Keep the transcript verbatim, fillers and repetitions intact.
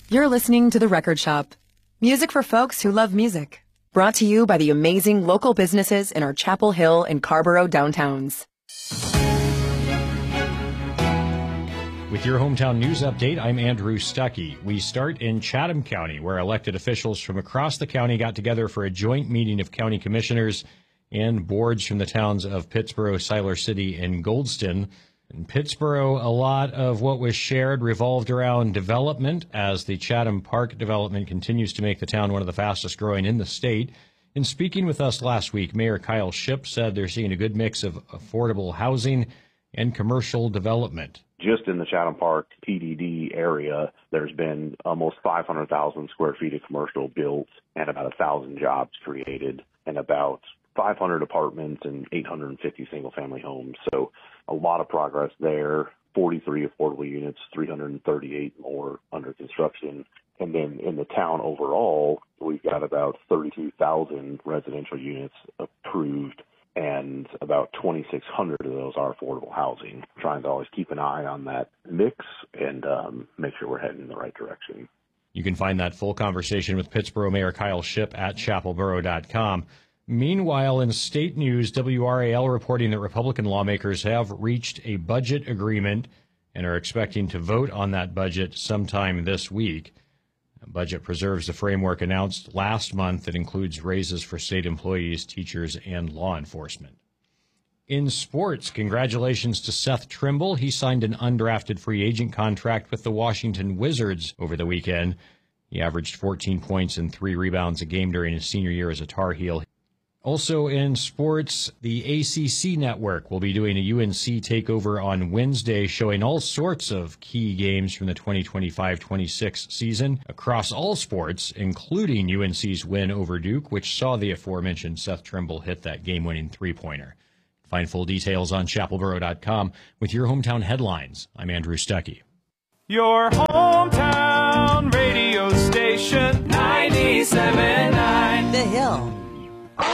You're listening to The Record Shop. Music for folks who love music. Brought to you by the amazing local businesses in our Chapel Hill and Carborough downtowns. With your hometown news update, I'm Andrew Stuckey. We start in Chatham County, where elected officials from across the county got together for a joint meeting of county commissioners and boards from the towns of Pittsboro, Siler City, and Goldston. In Pittsboro, a lot of what was shared revolved around development, as the Chatham Park development continues to make the town one of the fastest growing in the state. In speaking with us last week, Mayor Kyle Shipp said they're seeing a good mix of affordable housing and commercial development. Just in the Chatham Park P D D area, there's been almost five hundred thousand square feet of commercial built and about one thousand jobs created and about five hundred apartments and eight hundred fifty single-family homes. So a lot of progress there, forty-three affordable units, three hundred thirty-eight more under construction. And then in the town overall, we've got about thirty-two thousand residential units approved, and about twenty-six hundred of those are affordable housing. Trying to always keep an eye on that mix and um, make sure we're heading in the right direction. You can find that full conversation with Pittsboro Mayor Kyle Shipp at chapel borough dot com. Meanwhile, in state news, W R A L reporting that Republican lawmakers have reached a budget agreement and are expecting to vote on that budget sometime this week. The budget preserves the framework announced last month that includes raises for state employees, teachers, and law enforcement. In sports, congratulations to Seth Trimble. He signed an undrafted free agent contract with the Washington Wizards over the weekend. He averaged fourteen points and three rebounds a game during his senior year as a Tar Heel. Also in sports, the A C C Network will be doing a U N C takeover on Wednesday, showing all sorts of key games from the twenty twenty-five twenty-six season across all sports, including U N C's win over Duke, which saw the aforementioned Seth Trimble hit that game-winning three-pointer. Find full details on chapel borough dot com. With your hometown headlines, I'm Andrew Stuckey. Your hometown